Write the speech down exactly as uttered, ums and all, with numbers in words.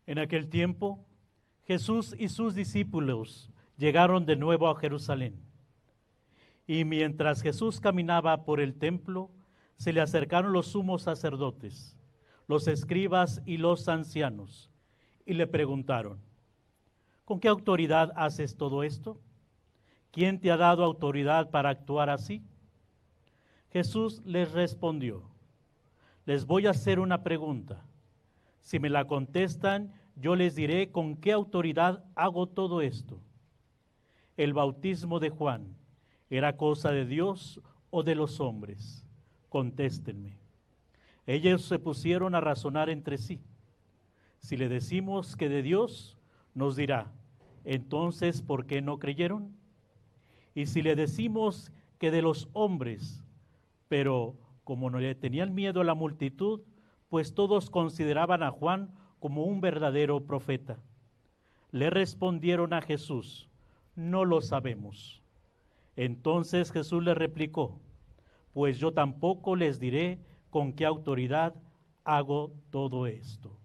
En aquel tiempo, Jesús y sus discípulos llegaron de nuevo a Jerusalén. Y mientras Jesús caminaba por el templo, se le acercaron los sumos sacerdotes, los escribas y los ancianos, y le preguntaron: ¿con qué autoridad haces todo esto? ¿Quién te ha dado autoridad para actuar así? Jesús les respondió: les voy a hacer una pregunta. Si me la contestan, yo les diré con qué autoridad hago todo esto. ¿El bautismo de Juan era cosa de Dios o de los hombres? Contéstenme. Ellos se pusieron a razonar entre sí. Si le decimos que de Dios, nos dirá: entonces, ¿por qué no creyeron? Y si le decimos que de los hombres, pero como no le tenían miedo a la multitud, pues todos consideraban a Juan como un verdadero profeta. Le respondieron a Jesús: no lo sabemos. Entonces Jesús les replicó: pues yo tampoco les diré con qué autoridad hago todo esto.